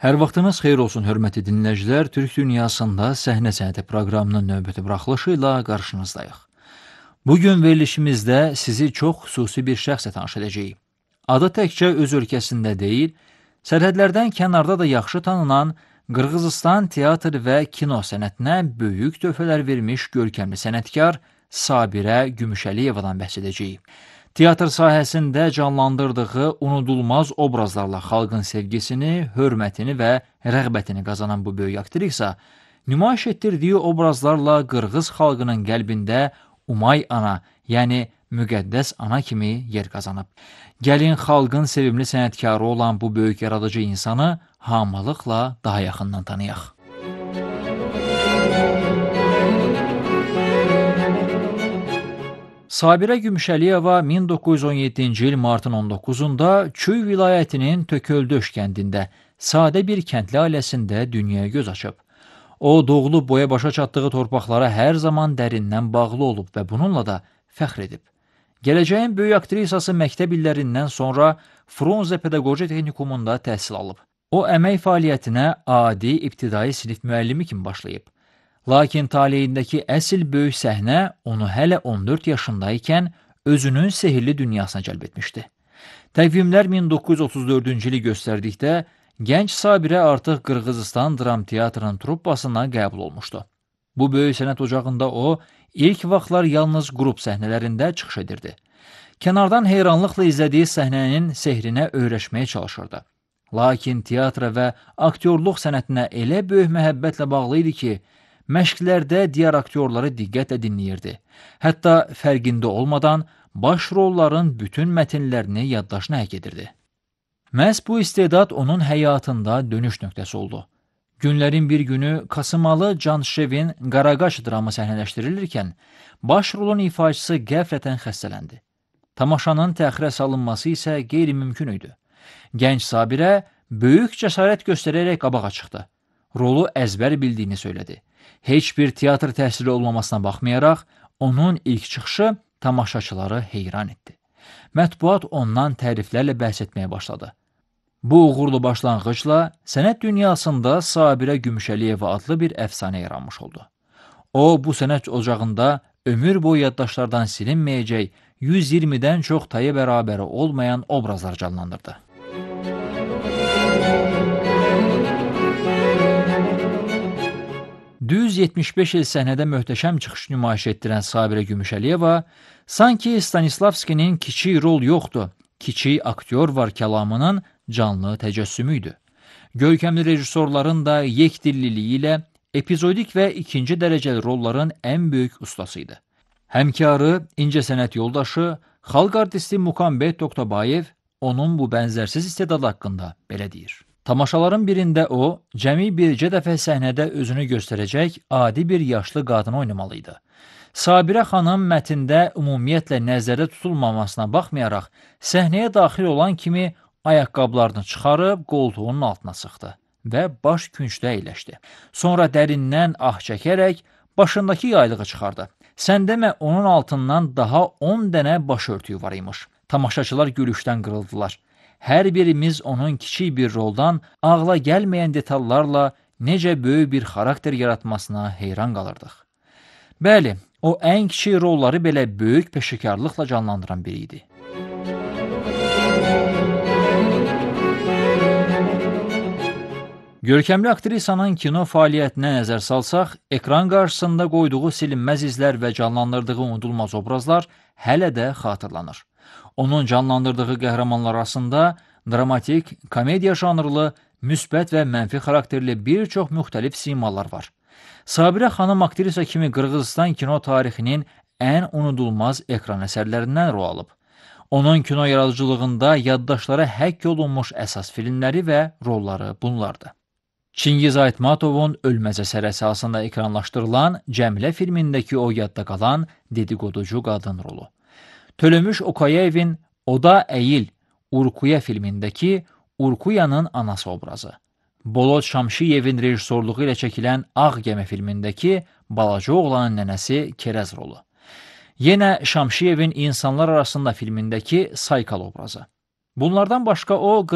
Hər vaxtınız xeyir olsun, hörmətli dinləyicilər. Türk dünyasında səhnə sənəti proqramının növbəti buraxılışı ilə qarşınızdayıq. Bugün verilişimizdə sizi çox xüsusi bir şəxslə tanış edəcəyik. Adı təkcə öz ölkəsində deyil, sərhədlərdən kənarda da yaxşı tanınan Qırğızıstan teatr və kino sənətinə böyük töhfələr vermiş görkəmli sənətkar Sabirə Gümüşəliyevadan bəhs edəcəyik. Teatr sahəsində canlandırdığı unudulmaz obrazlarla xalqın sevgisini, hörmətini və rəğbətini qazanan bu böyük aktrisa, nümayiş etdirdiyi obrazlarla Qırğız xalqının qəlbində Umay ana, yəni müqəddəs ana kimi yer qazanıb. Gəlin xalqın sevimli sənətkarı olan bu böyük yaradıcı insanı hamılıqla daha yaxından tanıyaq. Sabirə Gümüşəliyeva 1917-ci il martın 19-da Çuy vilayətinin Tököldöş kəndində sadə bir kəndli ailəsində dünyaya göz açıb. O, doğulub boya başa çatdığı torpaqlara hər zaman dərindən bağlı olub və bununla da fəxr edib. Gələcəyin böyük aktrisası məktəb illərindən sonra Frunze Pedaqoji Texnikumunda təhsil alıb. O, əmək fəaliyyətinə adi ibtidai sinif müəllimi kimi başlayıb. Lakin taleyindəki əsl böyük səhnə onu hələ 14 yaşındaykən özünün sehirli dünyasına cəlb etmişdi. Təqvimlər 1934-cü ili göstərdikdə, gənc Sabirə artıq Qırğızıstan Dram Teatrının truppasına qəbul olmuşdu. Bu böyük sənət ocağında o, ilk vaxtlar yalnız qrup səhnələrində çıxış edirdi. Kənardan heyranlıqla izlədiyi səhnənin sehrinə öyrəşməyə çalışırdı. Lakin teatra və aktyorluq sənətinə elə böyük məhəbbətlə bağlı idi ki, məşqlərdə digər aktyorları diqqətlə dinləyirdi. Hətta fərqində olmadan baş rolların bütün mətinlərini yaddaşına həkk edirdi. Məhz bu istedad onun həyatında dönüş nöqtəsi oldu. Günlərin bir günü Kasımalı Canşevin Qaraqaş dramı səhnələşdirilirkən, baş rolun ifaçısı qəflətən xəstələndi. Tamaşanın təxirə salınması isə qeyri-mümkün idi. Gənc Sabirə böyük cəsarət göstərərək qabağa çıxdı. Rolu əzbər bildiyini söylədi. Heç bir teatr təhsili olmamasına baxmayaraq, onun ilk çıxışı tamaşaçıları heyran etdi. Mətbuat ondan təriflərlə bəhs etməyə başladı. Bu uğurlu başlanğıcla sənət dünyasında Sabirə Gümüşəliyeva adlı bir əfsanə yaranmış oldu. O, bu sənət ocağında ömür boyu yaddaşlardan silinməyəcək 120-dən çox tayı bərabəri olmayan obrazlar canlandırdı. Düz 75 il səhnədə möhtəşəm çıxış nümayiş etdirən Sabirə Gümüşəliyeva, sanki Stanislavskinin kiçik rol yoxdur, kiçik aktyor var kəlamının canlı təcəssümü idi. Görkəmli rejissorların da yekdilliliyi ilə epizodik və ikinci dərəcəli rolların ən böyük ustası idi. Həmkarı, incəsənət yoldaşı, xalq artisti Mukanbet Toktabayev onun bu bənzərsiz istedadı haqqında belə deyir. Tamaşaların birində o, cəmi bircə dəfə səhnədə özünü göstərəcək adi bir yaşlı qadını oynamalıydı. Sabirə xanım mətndə ümumiyyətlə nəzərdə tutulmamasına baxmayaraq, səhnəyə daxil olan kimi ayaqqablarını çıxarıb qoltuğunun altına sıxdı və baş küncdə əyləşdi. Sonra dərindən ah çəkərək başındakı yaylığı çıxardı. Sən demə, onun altından daha 10 dənə başörtüyü var imiş. Tamaşaçılar gülüşdən qırıldılar. Hər birimiz onun kiçik bir roldan ağla gəlməyən detallarla necə böyük bir xarakter yaratmasına heyran qalırdıq. Bəli, o ən kiçik rolları belə böyük peşəkarlıqla canlandıran biri idi. Görkəmli aktrisanın kino fəaliyyətinə nəzər salsaq, ekran qarşısında qoyduğu silinməz izlər və canlandırdığı unudulmaz obrazlar hələ də xatırlanır. Onun canlandırdığı qəhrəmanlar arasında dramatik, komediya janrlı, müsbət və mənfi xarakterli bir çox müxtəlif simalar var. Sabirə xanım aktrisa kimi Qırğızıstan kino tarixinin ən unudulmaz ekran əsərlərindən rol alıb. Onun kino yaradıcılığında yaddaşlara həkk olunmuş əsas filmləri və rolları bunlardır. Çingiz Aytmatovun Ölməz əsəri əsasında ekranlaşdırılan Cəmilə filmindəki o yadda qalan dedikoducu qadın rolu. Tölömüş Okayevin Oda Əyil Urkuya filmindəki Urkuyanın anası obrazı. Bolod Şamşiyevin rejissorluğu ilə çəkilən Ağ Gəmə filmindəki balaca oğlanın nənəsi Kerəz rolu. Yenə Şamşiyevin İnsanlar Arasında filmindəki Saykal obrazı. Bunlardan başqa o